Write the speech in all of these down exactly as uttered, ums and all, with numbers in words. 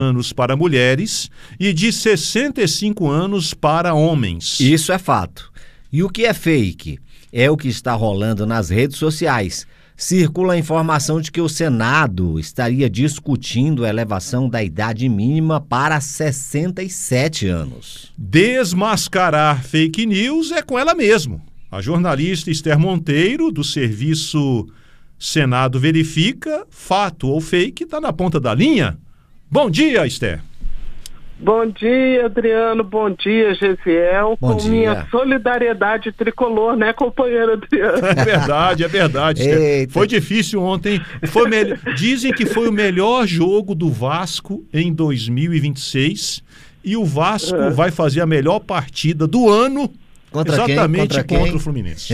anos para mulheres e de sessenta e cinco anos para homens. Isso é fato. E o que é fake? É o que está rolando nas redes sociais. Circula a informação de que o Senado estaria discutindo a elevação da idade mínima para sessenta e sete anos. Desmascarar fake news é com ela mesmo. A jornalista Esther Monteiro, do serviço Senado Verifica, fato ou fake, está na ponta da linha. Bom dia, Esther. Bom dia, Adriano. Bom dia, Gesiel. Bom com dia. Minha solidariedade tricolor, né, companheiro Adriano? É verdade, é verdade, Esther. Foi difícil ontem. Foi me... Dizem que foi o melhor jogo do Vasco em dois mil e vinte e seis. E o Vasco é. vai fazer a melhor partida do ano contra exatamente quem? Contra, contra quem? o Fluminense.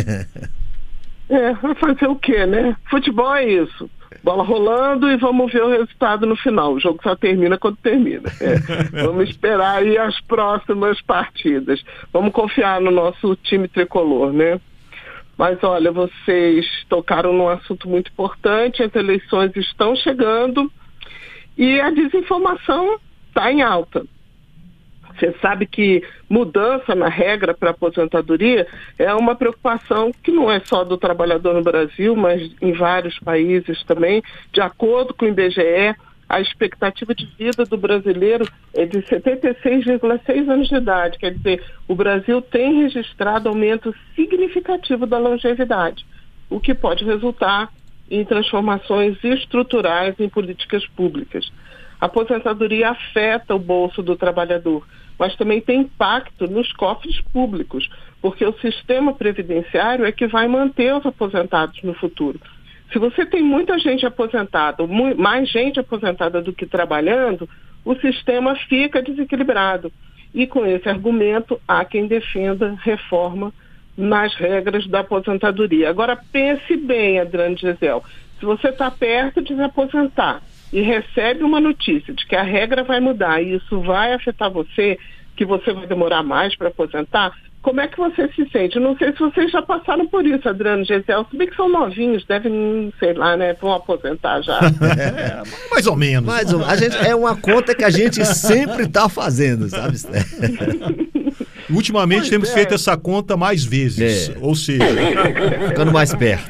É, vai fazer o quê, né? Futebol é isso. Bola rolando e vamos ver o resultado no final. O jogo só termina quando termina. É. Vamos esperar aí as próximas partidas. Vamos confiar no nosso time tricolor, né? Mas olha, vocês tocaram num assunto muito importante. As eleições estão chegando e a desinformação está em alta. Você sabe que mudança na regra para aposentadoria é uma preocupação que não é só do trabalhador no Brasil, mas em vários países também. De acordo com o I B G E, a expectativa de vida do brasileiro é de setenta e seis vírgula seis anos de idade. Quer dizer, o Brasil tem registrado aumento significativo da longevidade, o que pode resultar em transformações estruturais em políticas públicas. A aposentadoria afeta o bolso do trabalhador, mas também tem impacto nos cofres públicos, porque o sistema previdenciário é que vai manter os aposentados no futuro. Se você tem muita gente aposentada, mais gente aposentada do que trabalhando, o sistema fica desequilibrado. E com esse argumento, há quem defenda reforma nas regras da aposentadoria. Agora, pense bem, Adriano Gisel, se você está perto de se aposentar e recebe uma notícia de que a regra vai mudar e isso vai afetar você, que você vai demorar mais para aposentar, como é que você se sente? Eu não sei se vocês já passaram por isso, Adriano Gisel, se bem que são novinhos, devem, sei lá, né, vão aposentar já. É, mais ou menos. Mais ou, a gente, é uma conta que a gente sempre está fazendo, sabe? Ultimamente Pois temos é. feito essa conta mais vezes, É. ou seja... Ficando mais perto.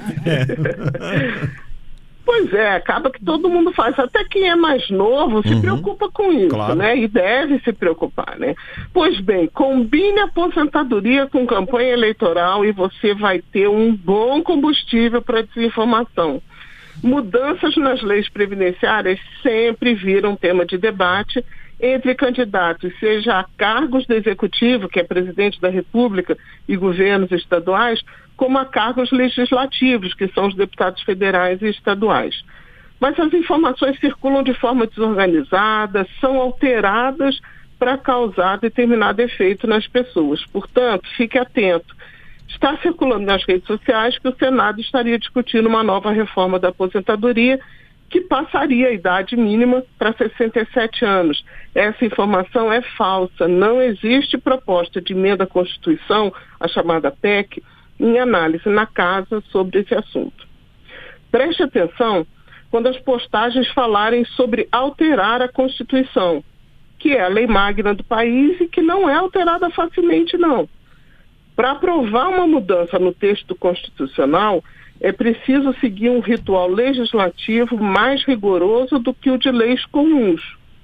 É. Pois é, acaba que todo mundo faz, até quem é mais novo se Uhum. preocupa com isso, Claro. né? E deve se preocupar, né? Pois bem, combine a aposentadoria com campanha eleitoral e você vai ter um bom combustível para desinformação. Mudanças nas leis previdenciárias sempre viram tema de debate entre candidatos, seja a cargos do Executivo, que é presidente da República, e governos estaduais, como a cargos legislativos, que são os deputados federais e estaduais. Mas as informações circulam de forma desorganizada, são alteradas para causar determinado efeito nas pessoas. Portanto, fique atento. Está circulando nas redes sociais que o Senado estaria discutindo uma nova reforma da aposentadoria que passaria a idade mínima para sessenta e sete anos. Essa informação é falsa. Não existe proposta de emenda à Constituição, a chamada P E C, em análise na casa sobre esse assunto. Preste atenção quando as postagens falarem sobre alterar a Constituição, que é a lei magna do país e que não é alterada facilmente, não. Para aprovar uma mudança no texto constitucional, é preciso seguir um ritual legislativo mais rigoroso do que o de leis comuns.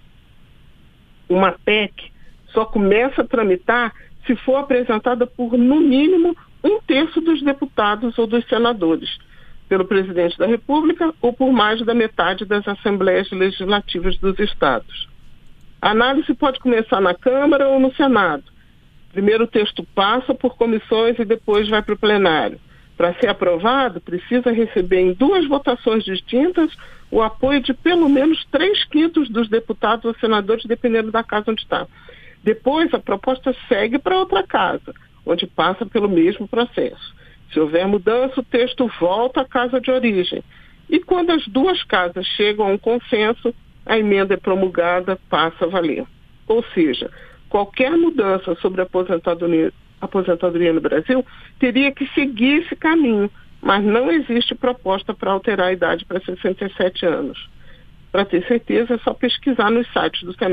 Uma P E C só começa a tramitar se for apresentada por, no mínimo, um terço dos deputados ou dos senadores, pelo presidente da República ou por mais da metade das assembleias legislativas dos estados. A análise pode começar na Câmara ou no Senado. Primeiro o texto passa por comissões e depois vai para o plenário. Para ser aprovado, precisa receber em duas votações distintas o apoio de pelo menos três quintos dos deputados ou senadores, dependendo da casa onde está. Depois, a proposta segue para outra casa, onde passa pelo mesmo processo. Se houver mudança, o texto volta à casa de origem. E quando as duas casas chegam a um consenso, a emenda é promulgada, passa a valer. Ou seja, qualquer mudança sobre a aposentadoria, aposentadoria no Brasil teria que seguir esse caminho, mas não existe proposta para alterar a idade para sessenta e sete anos. Para ter certeza, é só pesquisar nos sites do Senado.